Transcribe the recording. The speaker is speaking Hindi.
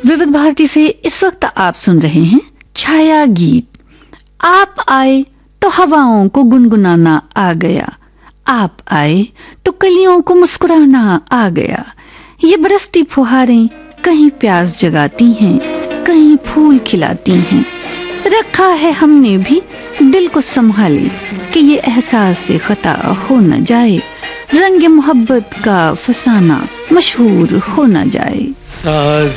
विविध भारती से इस वक्त आप सुन रहे हैं छाया गीत। आप आए तो हवाओं को गुनगुनाना आ गया, आप आए तो कलियों को मुस्कुराना आ गया। ये बरसती फुहारें कहीं प्यास जगाती हैं, कहीं फूल खिलाती हैं। रखा है हमने भी दिल को संभाले कि ये एहसास से खता हो न जाए, रंग मोहब्बत का फसाना मशहूर हो न जाए। साज